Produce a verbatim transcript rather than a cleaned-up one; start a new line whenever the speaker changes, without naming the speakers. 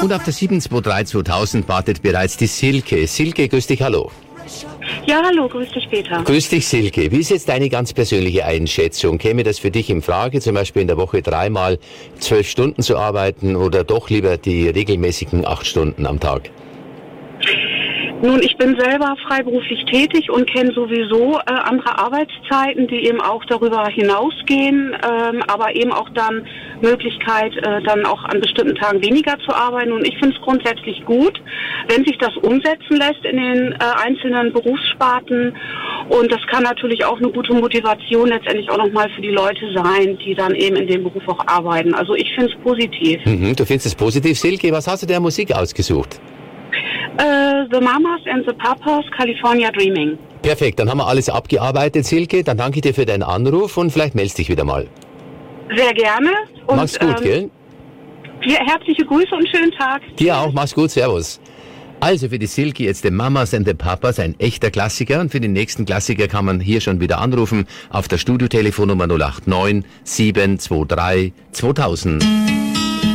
Und auf der sieben zwei drei zweitausend wartet bereits die Silke. Silke, grüß dich, hallo.
Ja, hallo, grüß dich, Peter.
Grüß dich, Silke. Wie ist jetzt deine ganz persönliche Einschätzung? Käme das für dich in Frage, zum Beispiel in der Woche dreimal zwölf Stunden zu arbeiten oder doch lieber die regelmäßigen acht Stunden am Tag?
Nun, ich bin selber freiberuflich tätig und kenne sowieso äh, andere Arbeitszeiten, die eben auch darüber hinausgehen, ähm, aber eben auch dann Möglichkeit, äh, dann auch an bestimmten Tagen weniger zu arbeiten. Und ich finde es grundsätzlich gut, wenn sich das umsetzen lässt in den äh, einzelnen Berufssparten. Und das kann natürlich auch eine gute Motivation letztendlich auch nochmal für die Leute sein, die dann eben in dem Beruf auch arbeiten. Also ich finde es positiv.
Mhm, du findest es positiv, Silke. Was hast du der Musik ausgesucht?
Uh, the Mamas and the Papas, California Dreaming.
Perfekt, dann haben wir alles abgearbeitet, Silke. Dann danke ich dir für deinen Anruf und vielleicht meldest dich wieder mal.
Sehr gerne. Und,
mach's gut, ähm, gell?
Ja, herzliche Grüße und schönen Tag.
Dir auch, mach's gut, servus. Also für die Silke jetzt The Mamas and the Papas, ein echter Klassiker. Und für den nächsten Klassiker kann man hier schon wieder anrufen auf der Studiotelefonnummer null acht neun sieben zwei drei zweitausend.